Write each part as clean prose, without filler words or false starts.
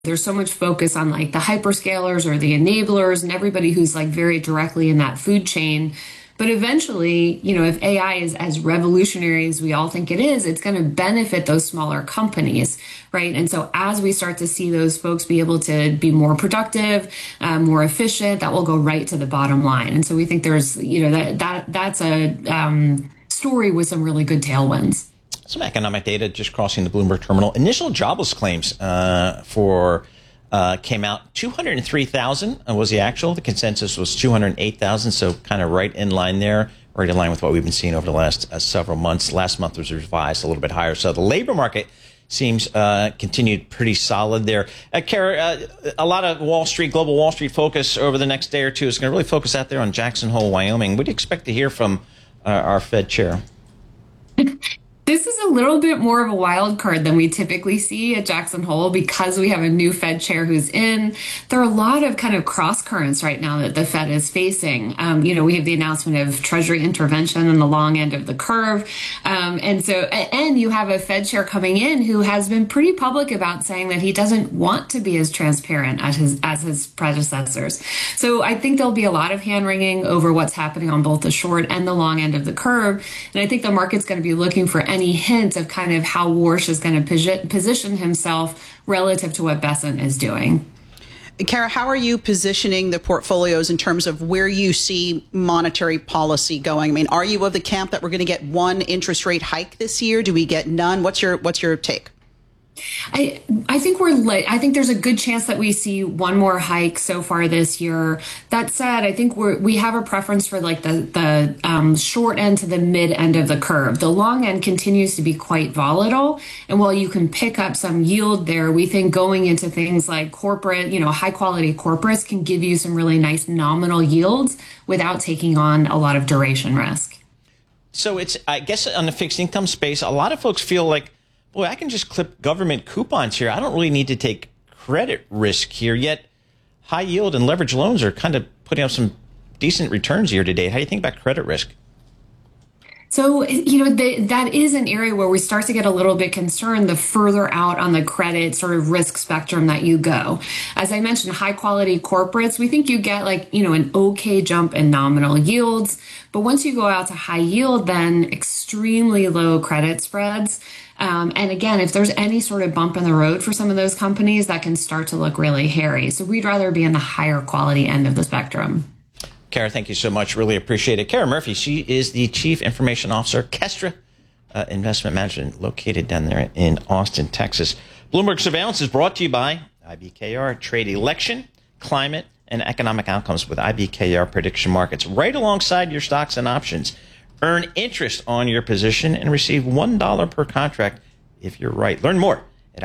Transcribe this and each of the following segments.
There's so much focus on like the hyperscalers or the enablers and everybody who's like very directly in that food chain. But eventually, if AI is as revolutionary as we all think it is, it's going to benefit those smaller companies, right? And so as we start to see those folks be able to be more productive, more efficient, that will go right to the bottom line. And so we think there's, that's a story with some really good tailwinds. Some economic data just crossing the Bloomberg terminal. Initial jobless claims came out. 203,000 was the actual. The consensus was 208,000, so kind of right in line there, right in line with what we've been seeing over the last several months. Last month was revised a little bit higher. So the labor market seems continued pretty solid there. Kara, a lot of global Wall Street focus over the next day or two is going to really focus out there on Jackson Hole, Wyoming. What do you expect to hear from our Fed chair? This is a little bit more of a wild card than we typically see at Jackson Hole because we have a new Fed chair who's in. There are a lot of kind of cross currents right now that the Fed is facing. We have the announcement of Treasury intervention on the long end of the curve. And you have a Fed chair coming in who has been pretty public about saying that he doesn't want to be as transparent as his predecessors. So I think there'll be a lot of hand wringing over what's happening on both the short and the long end of the curve. And I think the market's going to be looking for any hint of kind of how Warsh is going to position himself relative to what Bessent is doing. Kara, how are you positioning the portfolios in terms of where you see monetary policy going? I mean, are you of the camp that we're going to get one interest rate hike this year? Do we get none? What's your take? I think there's a good chance that we see one more hike so far this year. That said, I think we have a preference for like the short end to the mid end of the curve. The long end continues to be quite volatile, and while you can pick up some yield there, we think going into things like corporate, high quality corporates can give you some really nice nominal yields without taking on a lot of duration risk. So I guess on the fixed income space, a lot of folks feel like, boy, I can just clip government coupons here. I don't really need to take credit risk here. Yet high yield and leverage loans are kind of putting up some decent returns year to date. How do you think about credit risk? So, that is an area where we start to get a little bit concerned the further out on the credit sort of risk spectrum that you go. As I mentioned, high quality corporates, we think you get an okay jump in nominal yields. But once you go out to high yield, then extremely low credit spreads. And again, if there's any sort of bump in the road for some of those companies, that can start to look really hairy. So we'd rather be in the higher quality end of the spectrum. Kara, thank you so much. Really appreciate it. Kara Murphy, she is the Chief Information Officer, Kestra Investment Management, located down there in Austin, Texas. Bloomberg Surveillance is brought to you by IBKR. Trade election, climate, and economic outcomes with IBKR prediction markets right alongside your stocks and options. Earn interest on your position and receive $1 per contract if you're right. Learn more at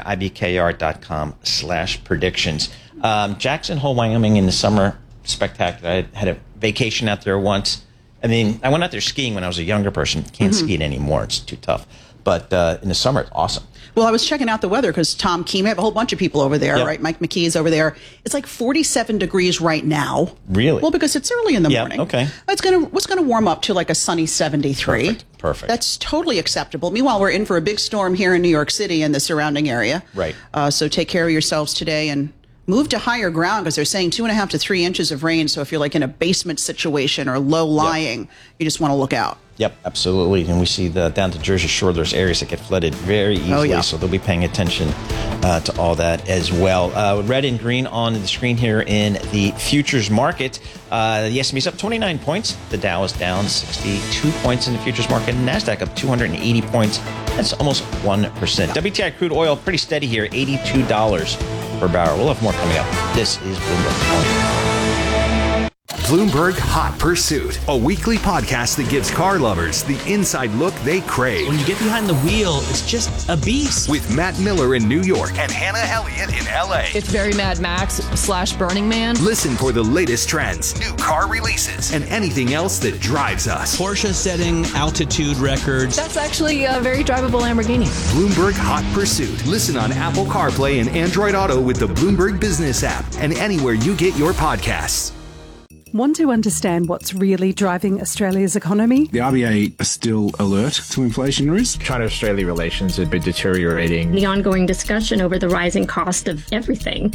ibkr.com/predictions. Jackson Hole, Wyoming in the summer, spectacular. I had a vacation out there once. I mean, I went out there skiing when I was a younger person. Can't ski it anymore. It's too tough. But in the summer, it's awesome. Well, I was checking out the weather because Tom Keene, I have a whole bunch of people over there, Yep. right? Mike McKee is over there. It's like 47 degrees right now. Really? Well, because it's early in the morning. Okay. What's going to warm up to like a sunny 73. Perfect. That's totally acceptable. Meanwhile, we're in for a big storm here in New York City and the surrounding area. Right. So take care of yourselves today and move to higher ground because they're saying 2.5 to 3 inches of rain. So if you're like in a basement situation or low lying, you just want to look out. Yep, absolutely. And we see down to Jersey Shore, there's areas that get flooded very easily. So they'll be paying attention to all that as well. Red and green on the screen here in the futures market. The S&P's up 29 points. The Dow is down 62 points in the futures market. And NASDAQ up 280 points. That's almost 1%. WTI crude oil pretty steady here, $82 per barrel. We'll have more coming up. This is Bloomberg. Bloomberg Hot Pursuit, a weekly podcast that gives car lovers the inside look they crave. When you get behind the wheel, it's just a beast. With Matt Miller in New York and Hannah Elliott in LA. It's very Mad Max / Burning Man. Listen for the latest trends, new car releases, and anything else that drives us. Porsche setting altitude records. That's actually a very drivable Lamborghini. Bloomberg Hot Pursuit. Listen on Apple CarPlay and Android Auto with the Bloomberg Business app and anywhere you get your podcasts. Want to understand what's really driving Australia's economy? The RBA are still alert to inflation risk. China-Australia relations have been deteriorating. The ongoing discussion over the rising cost of everything.